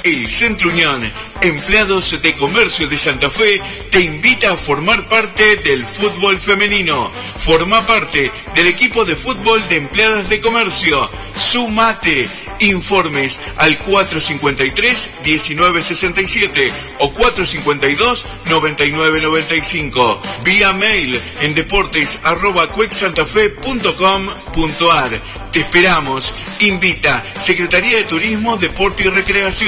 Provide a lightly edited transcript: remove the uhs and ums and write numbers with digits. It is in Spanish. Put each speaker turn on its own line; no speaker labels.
El Centro Unión, Empleados de Comercio de Santa Fe, te invita a formar parte del fútbol femenino. Forma parte del equipo de fútbol de Empleadas de Comercio. ¡Sumate! Informes al 453-1967 o 452-9995. Vía mail en deportes@cuecsantafe.com.ar. Te esperamos. Invita Secretaría de Turismo, Deporte y Recreación.